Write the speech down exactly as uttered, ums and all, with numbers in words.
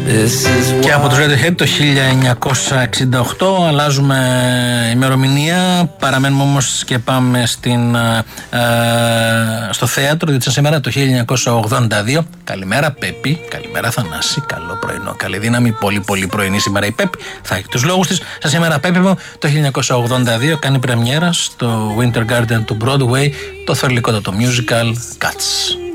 Και από το Radiohead το χίλια εννιακόσια εξήντα οκτώ αλλάζουμε ημερομηνία, παραμένουμε όμως και πάμε στην, ε, στο θέατρο, διότι σήμερα το χίλια εννιακόσια ογδόντα δύο. Καλημέρα Πέπη, καλημέρα Θανάση, καλό πρωινό, καλή δύναμη, πολύ πολύ πρωινή σήμερα η Πέπη, θα έχει τους λόγους της. Σας σήμερα Πέπη μου, το χίλια εννιακόσια ογδόντα δύο κάνει πρεμιέρα στο Winter Garden του Broadway το θρυλικότατο musical Cats.